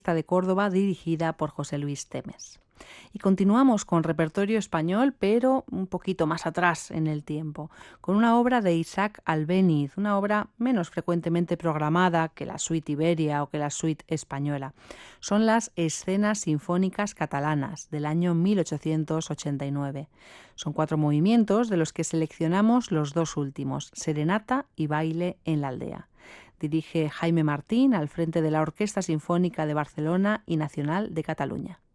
de Córdoba dirigida por José Luis Temes. Y continuamos con repertorio español, pero un poquito más atrás en el tiempo, con una obra de Isaac Albéniz, una obra menos frecuentemente programada que la suite Iberia o que la suite española. Son las Escenas Sinfónicas Catalanas del año 1889. Son 4 movimientos de los que seleccionamos los 2 últimos, Serenata y Baile en la aldea. Dirige Jaime Martín al frente de la Orquesta Sinfónica de Barcelona y Nacional de Cataluña.